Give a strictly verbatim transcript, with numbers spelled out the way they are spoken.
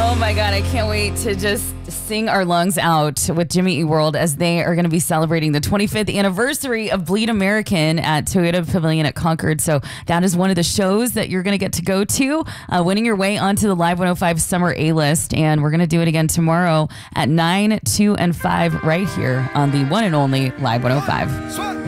Oh my God, I can't wait to just sing our lungs out with Jimmy Eat World as they are going to be celebrating the twenty-fifth anniversary of Bleed American at Toyota Pavilion at Concord. So that is one of the shows that you're going to get to go to, uh, winning your way onto the Live one oh five Summer A-List. And we're going to do it again tomorrow at nine, two, and five right here on the one and only Live one oh five.